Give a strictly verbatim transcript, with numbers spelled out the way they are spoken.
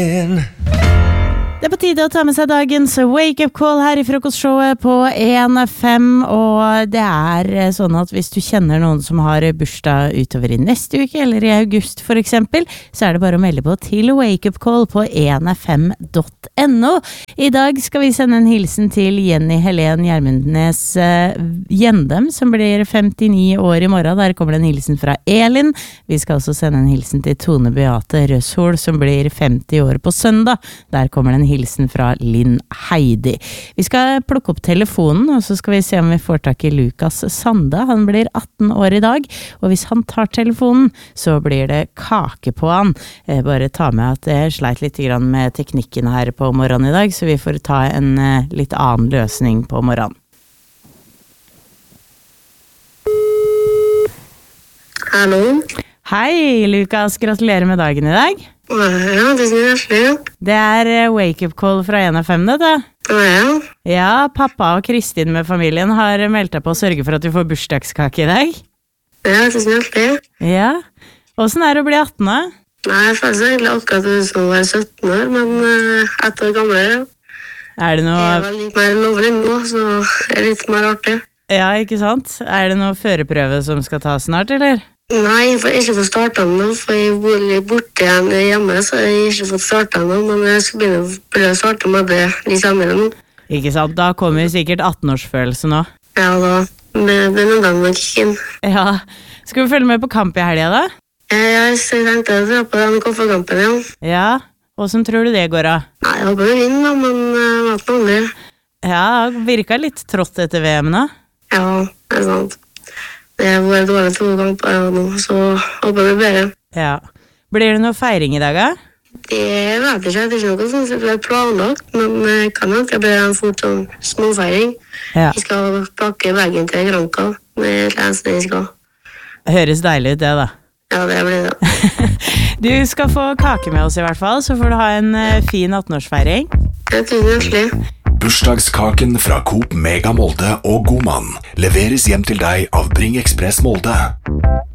Det er på tide å ta med seg dagens wake-up call her i frokostshowet på en F M, og det er sånn at hvis du kjenner noen som har bursdag utover i neste uke, eller i august for eksempel, så er det bare å melde på til wake-up call på en f m dot no. I dag skal vi sende en hilsen til Jenny Helen Gjermundnes uh, Gjendem, som blir femtini år i morgen. Der kommer det en hilsen fra Elin. Vi skal også sende en hilsen til Tone Beate Røshol, som blir femti år på søndag. Der kommer det en hilsen fra Linn Heidi. Vi skal plukke opp telefonen, og så skal vi se om vi får tak i Lukas Sande. Han blir atten år i dag, og hvis han tar telefonen, så blir det kake på han. Eh, bare ta med at jeg sleit litt grann med teknikken her på morgenen i dag, så vi får ta en eh, litt annen løsning på morgenen. Hallo? Hei, Lukas. Gratulerer med dagen i dag. Ja, det er hjertelig. Det er wake-up call fra en F M, dette. Ja. Ja, pappa og Kristin med familien har meldt deg på å sørge for at du får bursdagskake i dag. Ja, det er hjertelig. Ja. Hvordan er det å bli atten, da? Nei, jeg føler seg egentlig akkurat som å være sytten år, men uh, ett år gamlere. Er det noe... Jeg er vel litt mer lovlig nå, så det er litt mer artig. Ja, ikke sant? Er det noe førerprøve som skal ta snart, eller? Nei, jeg får ikke få startet nå, for jeg bor litt borte igjen hjemme, så jeg har ikke fått startet nå, men jeg skal begynne å prøve å starte med det litt senere nå. Ikke sant? Da kommer sikkert atten-årsfølelse nå. Ja, da. Men det er noe den må kikke inn. Ja. Skal vi følge med på kamp i helgen, da? Jeg, jeg tenkte å dra på den kaffekampen, ja. Ja. Hvordan tror du det går, da? Nei, jeg håper vi vinner, da, men uh, hva er det? Ja, virket litt trått etter V M nå. Ja, det er sant. Det er vært dårlig to kamper nå, så håper vi bedre. Ja. Blir det noe feiring i dag, da? Det vet jeg ikke, det er ikke noe sånn som er planlagt, men jeg kan nok det blir en fort sånn småfeiring. Ja. Vi skal pakke veggen til Granka med lensen vi skal. Høres deilig ut det, da. Ja, det blir det. Du skal få kake med oss i hvert fall, så får du ha en uh, fin atten-årsfeiring. Ja, tusen hjertelig. Bursdagskaken fra Coop Mega Molde og Godmann leveres hjem til deg av Bring Express Molde.